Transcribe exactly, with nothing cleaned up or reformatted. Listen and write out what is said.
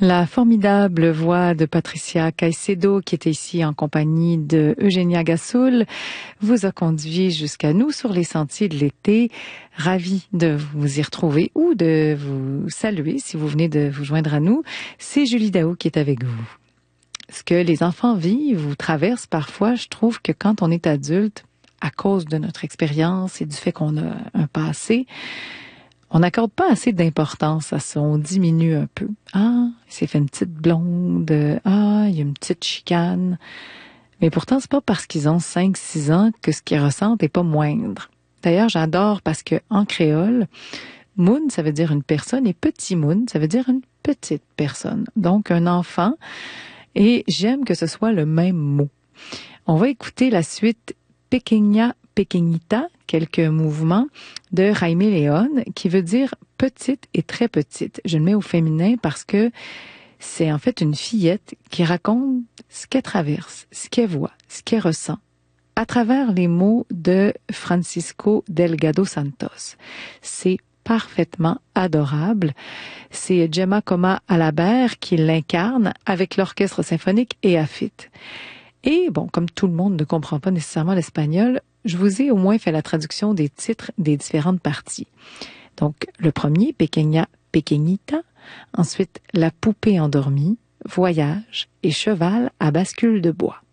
La formidable voix de Patricia Caicedo, qui était ici en compagnie de Eugenia Gassoul, vous a conduit jusqu'à nous sur les sentiers de l'été. Ravi de vous y retrouver ou de vous saluer si vous venez de vous joindre à nous. C'est Julie Daou qui est avec vous. Ce que les enfants vivent ou traversent parfois, je trouve que quand on est adulte, à cause de notre expérience et du fait qu'on a un passé, on n'accorde pas assez d'importance à ça. On diminue un peu. Ah, il s'est fait une petite blonde. Ah, il y a une petite chicane. Mais pourtant, c'est pas parce qu'ils ont cinq six ans que ce qu'ils ressentent est pas moindre. D'ailleurs, j'adore parce que en créole, Moon, ça veut dire une personne, et petit Moon, ça veut dire une petite personne. Donc, un enfant. Et j'aime que ce soit le même mot. On va écouter la suite Pequeña Pequeñita, quelques mouvements de Jaime León, qui veut dire petite et très petite. Je le mets au féminin parce que c'est en fait une fillette qui raconte ce qu'elle traverse, ce qu'elle voit, ce qu'elle ressent, à travers les mots de Francisco Delgado Santos. C'est parfaitement adorable. C'est Gemma Coma Alabert qui l'incarne avec l'orchestre symphonique E A F I T. Et bon, comme tout le monde ne comprend pas nécessairement l'espagnol, je vous ai au moins fait la traduction des titres des différentes parties. Donc, le premier, Pequeña Pequeñita, ensuite La poupée endormie, Voyage et Cheval à bascule de bois.